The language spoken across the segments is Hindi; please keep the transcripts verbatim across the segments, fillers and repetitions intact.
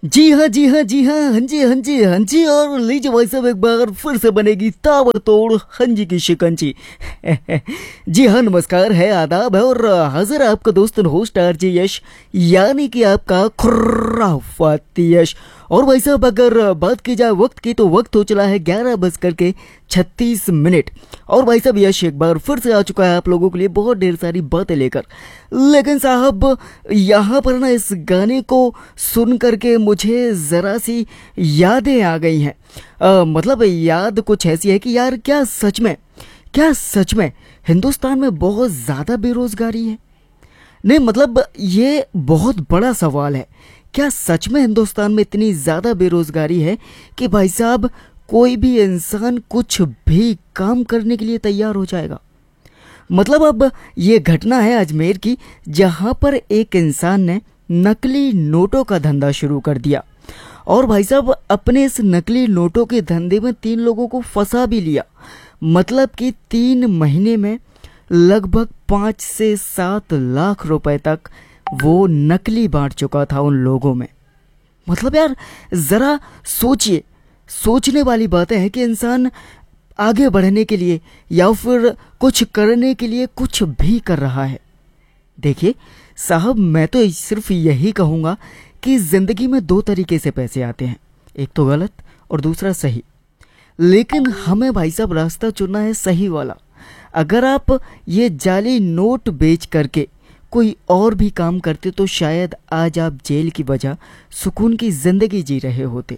जी हाँ जी हाँ जी हाँ हाँ जी हाँ जी हाँ जी और लीजिए भाई साहब एक बार फिर से बनेगी ताबड़तोड़ हाँ जी की शिकंजी। जी हाँ नमस्कार है आदाब है और हाजिर है आपका दोस्त होस्ट आरजे यश यानी कि आपका खुर्राफाती यश। और भाई साहब अगर बात की जाए वक्त की तो वक्त हो चला है ग्यारह बज करके छत्तीस मिनट। और भाई साहब यश एक बार फिर से आ चुका है आप लोगों के लिए बहुत ढेर सारी बातें लेकर। लेकिन साहब यहाँ पर ना इस गाने को सुन करके मुझे ज़रा सी यादें आ गई हैं। अ, मतलब याद कुछ ऐसी है कि यार क्या सच में क्या सच में हिंदुस्तान में बहुत ज़्यादा बेरोज़गारी है। नहीं मतलब ये बहुत बड़ा सवाल है। क्या सच में हिंदुस्तान में इतनी ज़्यादा बेरोज़गारी है कि भाई साहब कोई भी इंसान कुछ भी काम करने के लिए तैयार हो जाएगा। मतलब अब ये घटना है अजमेर की जहां पर एक इंसान ने नकली नोटों का धंधा शुरू कर दिया और भाई साहब अपने इस नकली नोटों के धंधे में तीन लोगों को फंसा भी लिया। मतलब कि तीन महीने में लगभग पाँच से सात लाख रुपए तक वो नकली बांट चुका था उन लोगों में। मतलब यार ज़रा सोचिए, सोचने वाली बातें हैं कि इंसान आगे बढ़ने के लिए या फिर कुछ करने के लिए कुछ भी कर रहा है। देखिए साहब मैं तो सिर्फ यही कहूँगा कि ज़िंदगी में दो तरीके से पैसे आते हैं, एक तो गलत और दूसरा सही। लेकिन हमें भाई साहब रास्ता चुनना है सही वाला। अगर आप ये जाली नोट बेच करके कोई और भी काम करते तो शायद आज आप जेल की वजह सुकून की ज़िंदगी जी रहे होते।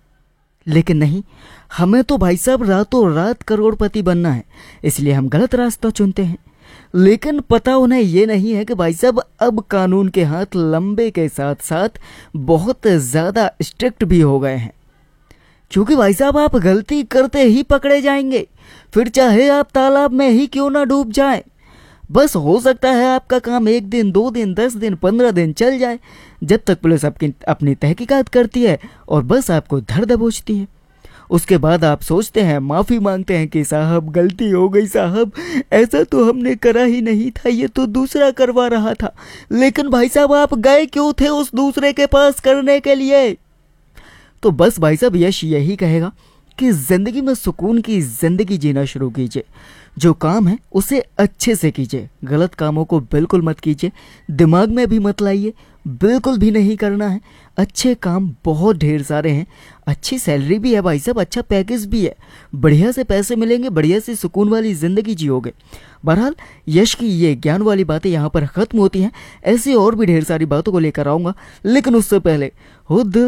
लेकिन नहीं, हमें तो भाई साहब रातों रात करोड़पति बनना है, इसलिए हम गलत रास्ता चुनते हैं। लेकिन पता उन्हें ये नहीं है कि भाई साहब अब कानून के हाथ लंबे के साथ साथ बहुत ज़्यादा स्ट्रिक्ट भी हो गए हैं। क्योंकि भाई साहब आप गलती करते ही पकड़े जाएंगे, फिर चाहे आप तालाब में ही क्यों ना डूब जाएं। बस हो सकता है आपका काम एक दिन दो दिन दस दिन पंद्रह दिन चल जाए, जब तक पुलिस आपकी अपनी तहकीकात करती है और बस आपको धर दबोचती है। उसके बाद आप सोचते हैं, माफ़ी मांगते हैं कि साहब गलती हो गई साहब, ऐसा तो हमने करा ही नहीं था, ये तो दूसरा करवा रहा था। लेकिन भाई साहब आप गए क्यों थे उस दूसरे के पास करने के लिए? तो बस भाई साहब यश यही कहेगा कि ज़िंदगी में सुकून की ज़िंदगी जीना शुरू कीजिए। जो काम है उसे अच्छे से कीजिए, गलत कामों को बिल्कुल मत कीजिए, दिमाग में भी मत लाइए, बिल्कुल भी नहीं करना है। अच्छे काम बहुत ढेर सारे हैं, अच्छी सैलरी भी है भाई साहब, अच्छा पैकेज भी है, बढ़िया से पैसे मिलेंगे, बढ़िया से सुकून वाली ज़िंदगी जियोगे। बहरहाल यश की ये ज्ञान वाली बातें यहाँ पर ख़त्म होती हैं। ऐसे और भी ढेर सारी बातों को लेकर आऊँगा, लेकिन उससे पहले खुद